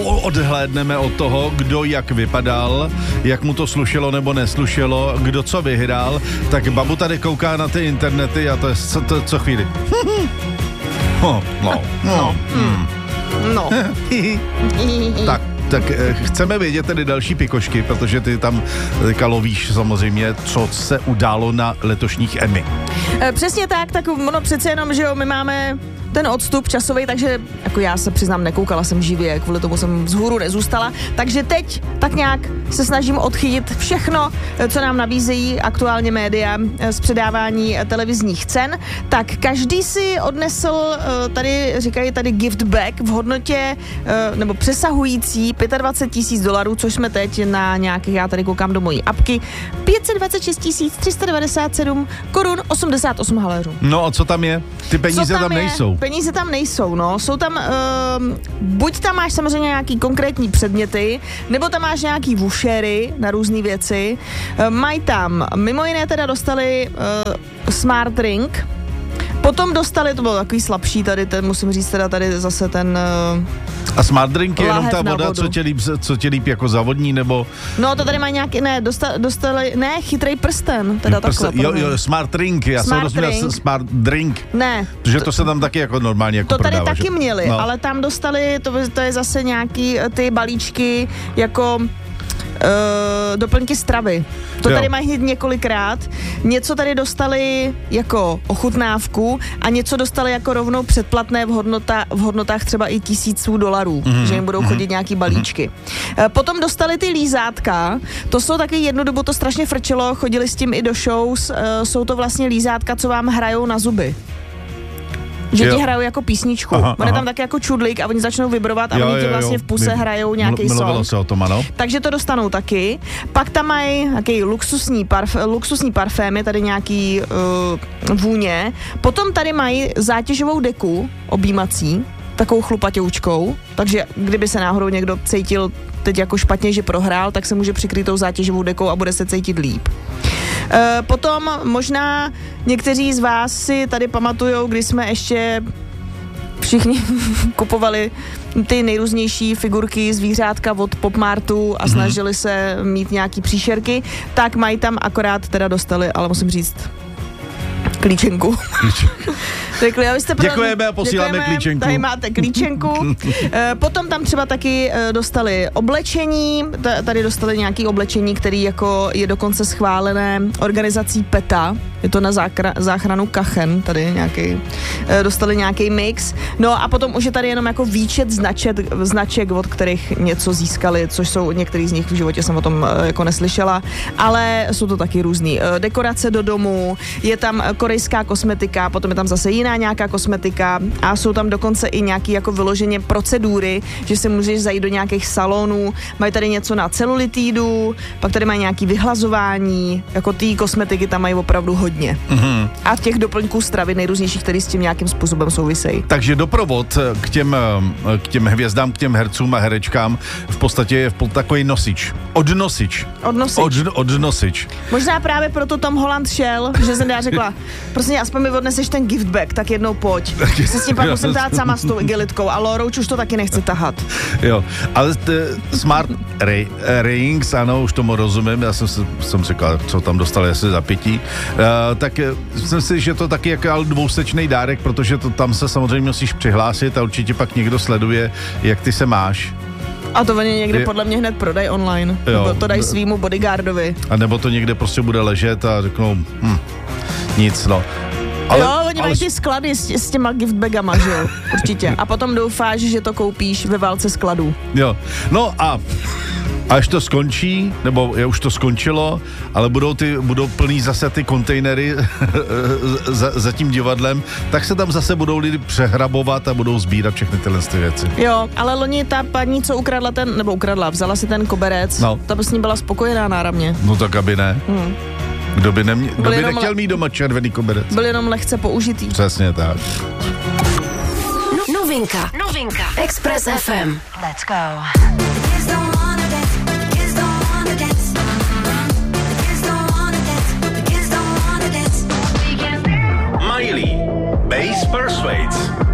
odhlédneme od toho, kdo jak vypadal, jak mu to slušelo nebo neslušelo, kdo co vyhrál, tak babu tady kouká na ty internety a to je co chvíli. Tak chceme vědět tedy další pikošky, protože ty tam teďka lovíš samozřejmě, co se událo na letošních Emmy. Přesně tak ono přece jenom, že jo, my máme ten odstup časový, takže jako já se přiznám, nekoukala jsem živě, kvůli tomu jsem vzhůru nezůstala, takže teď tak nějak se snažím odchytit všechno, co nám nabízejí aktuálně média z předávání televizních cen, tak každý si odnesl říkají tady gift bag v hodnotě nebo přesahující $25,000, což jsme teď na nějakých, já tady koukám do mojí apky, 526 397 korun 88 haléřů. No a co tam je? Ty peníze tam nejsou. Peníze tam nejsou, no. Jsou tam, buď tam máš samozřejmě nějaký konkrétní předměty, nebo tam máš nějaký vouchery na různé věci. Mají tam, mimo jiné teda dostali smart ring, potom dostali, to bylo takový slabší tady, musím říct teda tady zase ten... A smart drink je jenom ta voda, co tě líp jako zavodní, nebo... No to tady má nějaký, dostali, chytrý prsten, teda takhle. Jo, smart drink, já jsem rozuměl smart drink. Ne. Protože to se tam taky jako normálně jako to prodává. To tady taky měli, no. Ale tam dostali, to je zase nějaký ty balíčky jako... doplňky stravy. To tady mají hned několikrát. Něco tady dostali jako ochutnávku a něco dostali jako rovnou předplatné v hodnotách třeba i $1,000, že jim budou chodit nějaký balíčky. Potom dostali ty lízátka, to jsou taky jednu dobu to strašně frčelo, chodili s tím i do shows, jsou to vlastně lízátka, co vám hrajou na zuby. Že ti hrajou jako písničku. On je tam taky jako čudlík a oni začnou vibrovat a oni ti vlastně v puse hrajou nějaký song. Se o tom, ano. Takže to dostanou taky. Pak tam mají nějaký luxusní parfémy, tady nějaký vůně. Potom tady mají zátěžovou deku objímací, takovou chlupatěučkou, takže kdyby se náhodou někdo cítil teď jako špatně, že prohrál, tak se může přikryt tou zátěžovou dekou a bude se cítit líp. Potom možná někteří z vás si tady pamatujou, když jsme ještě všichni kupovali ty nejrůznější figurky, zvířátka od Popmartu a snažili se mít nějaký příšerky, tak mají tam akorát teda dostali, ale musím říct, klíčenku. Řekli, děkujeme a posíláme klíčenku. Tady máte klíčenku. Potom tam třeba taky dostali oblečení, tady dostali nějaké oblečení, který jako je dokonce schválené organizací PETA, je to na záchranu kachen, tady nějaký, dostali nějaký mix. No a potom už je tady jenom jako výčet značek, od kterých něco získali, což jsou některý z nich v životě jsem o tom jako neslyšela, ale jsou to taky různý. Dekorace do domu, je tam korejská kosmetika, potom je tam zase jiná nějaká kosmetika a jsou tam dokonce i nějaký jako vyloženě procedury, že se můžeš zajít do nějakých salonů, mají tady něco na celulitidu, pak tady mají nějaký vyhlazování, jako ty kosmetiky tam mají opravdu hodně. A těch doplňků stravy nejrůznějších, které s tím nějakým způsobem souvisejí. Takže doprovod k těm hvězdám, k těm hercům a herečkám v podstatě je takový nosič. Odnosič. Možná právě proto Tom Holland šel, že jsem já řekla, prostě aspoň mi odneseš ten gift bag, tak jednou pojď. Se s tím pak musím dát sama s tou igelitkou a Lórouč už to taky nechci tahat. Jo, ale smart rings, ano, už tomu rozumím, já jsem říkal, co tam dostali asi za pití, tak myslím si, že to taky jako dvousečný dárek, protože tam se samozřejmě musíš přihlásit a určitě pak někdo sleduje, jak ty se máš. A to oni někde podle mě hned prodají online. Nebo to dají svýmu bodyguardovi. A nebo to někde prostě bude ležet a řeknou, nic, no. Oni mají ty sklady s těma giftbagama, že jo? Určitě. A potom doufáš, že to koupíš ve válce skladů. Jo. No a až to skončí, nebo už to skončilo, ale budou plný zase ty kontejnery za tím divadlem, tak se tam zase budou lidi přehrabovat a budou sbírat všechny tyhle věci. Jo, ale loni ta paní, co vzala si ten koberec, ta by s ním byla spokojená náramně. No tak aby ne. Kdo by nechtěl mít doma červený koberec? Byl jenom lehce použitý. Přesně tak. Novinka. Express FM. Let's go. Miley, Bass Persuades.